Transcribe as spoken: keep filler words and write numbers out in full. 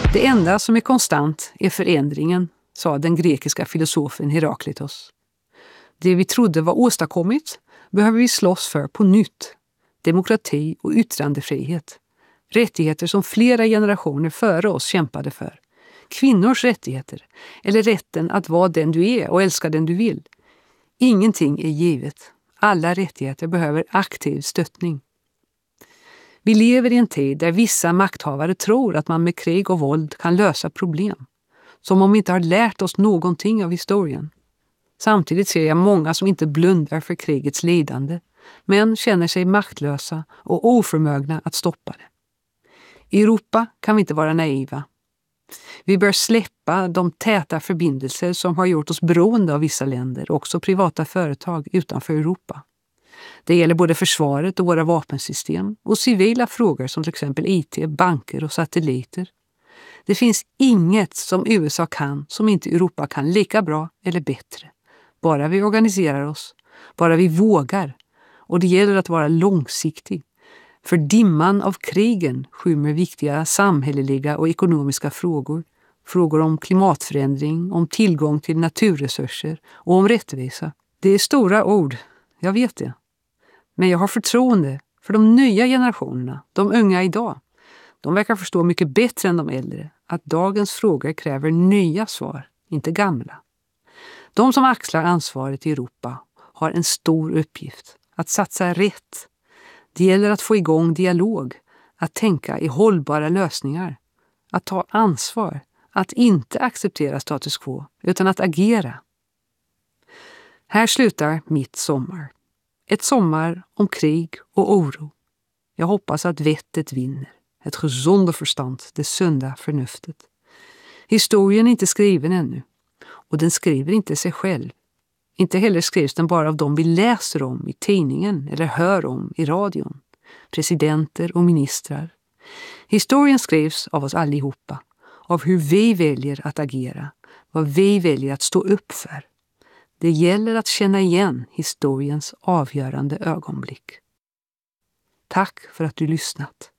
Det enda som är konstant är förändringen, sa den grekiska filosofen Heraklitos. Det vi trodde var åstadkommit behöver vi slåss för på nytt. Demokrati och yttrandefrihet. Rättigheter som flera generationer före oss kämpade för. Kvinnors rättigheter, eller rätten att vara den du är och älska den du vill. Ingenting är givet. Alla rättigheter behöver aktiv stöttning. Vi lever i en tid där vissa makthavare tror att man med krig och våld kan lösa problem. Som om vi inte har lärt oss någonting av historien. Samtidigt ser jag många som inte blundar för krigets lidande, men känner sig maktlösa och oförmögna att stoppa det. I Europa kan vi inte vara naiva. Vi bör släppa de täta förbindelser som har gjort oss beroende av vissa länder, också privata företag utanför Europa. Det gäller både försvaret och våra vapensystem och civila frågor som till exempel I T, banker och satelliter. Det finns inget som U S A kan som inte Europa kan lika bra eller bättre. Bara vi organiserar oss, bara vi vågar. Och det gäller att vara långsiktig. För dimman av krigen skymmer viktiga samhälleliga och ekonomiska frågor. Frågor om klimatförändring, om tillgång till naturresurser och om rättvisa. Det är stora ord, jag vet det. Men jag har förtroende för de nya generationerna, de unga idag. De verkar förstå mycket bättre än de äldre att dagens frågor kräver nya svar, inte gamla. De som axlar ansvaret i Europa har en stor uppgift, att satsa rätt. Det gäller att få igång dialog, att tänka i hållbara lösningar, att ta ansvar, att inte acceptera status quo utan att agera. Här slutar mitt sommar. Ett sommar om krig och oro. Jag hoppas att vettet vinner. Ett gezonde förstand, det sunda förnuftet. Historien är inte skriven ännu. Och den skriver inte sig själv. Inte heller skrivs den bara av dem vi läser om i tidningen eller hör om i radion. Presidenter och ministrar. Historien skrivs av oss allihopa. Av hur vi väljer att agera. Vad vi väljer att stå upp för. Det gäller att känna igen historiens avgörande ögonblick. Tack för att du lyssnat.